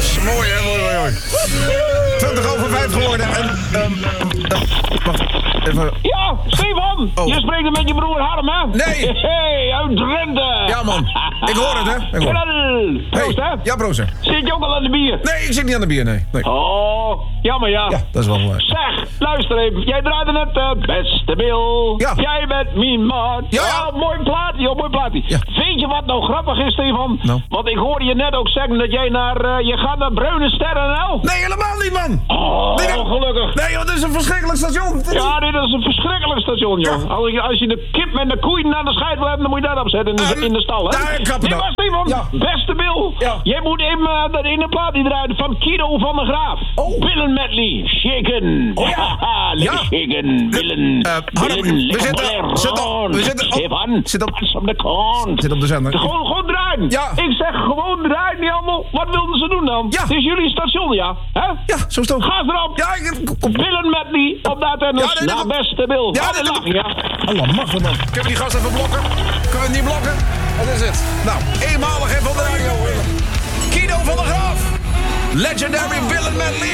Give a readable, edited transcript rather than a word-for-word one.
Engels. Mooi, hè? Mooi. 5 geworden. En, wacht, even. Ja, Stefan! Oh. Je spreekt er met je broer Harm, hè? Nee! Hey, uit Drenthe! Ja, man. Ik hoor het, hè? Ik hoor het. Proost, hè? Ja, proost. Zit je ook al aan de bier? Nee, ik zit niet aan de bier, nee. Oh, jammer, ja. Ja, dat is wel mooi. Zeg, luister even. Jij draaide net Beste Bill. Ja. Jij bent mijn maat. Ja. Mooi plaatje, mooi plaatje. Ja. Weet je wat nou grappig is, Stefan? Nou. Want ik hoorde je net ook zeggen dat jij je gaat naar Bruine Ster.nl. Nee, helemaal niet, man. Oh, Nee, gelukkig. Nee, joh, dit is een verschrikkelijk station. Ja, dit is een verschrikkelijk station, joh. Ja. Als je de kip met de koeien aan de scheid wil hebben, dan moet je dat opzetten in de stal, hè? Ja, ik heb het Nee, maar Stefan, Ja. Beste Bill. Ja. Jij moet in de plaat die draaien van Kido van der Graaf. Oh. Billen medley, shaken. Oh, ja. Lekker Ja. shaken, billen. Harm, we zitten op de kant. Zit op de zender. Gewoon draaien. Ja. Ik zeg gewoon draaien, niet allemaal. Wat wilden ze doen dan? Ja. Het is jullie station, ja? Hè? Ja, zo is het ook. Ga erop. Ja, kom. Billen medley op dat en Ja, nee, naar dat- Beste Bill. Ja, Ja, nee, dat- lachen, ja. Allah, mag het, man. Kunnen we die gast even blokken? Kunnen we het niet blokken? Wat is het? Nou, eenmalig even van de radio. Kido van der Graaf. Legendary Billen medley.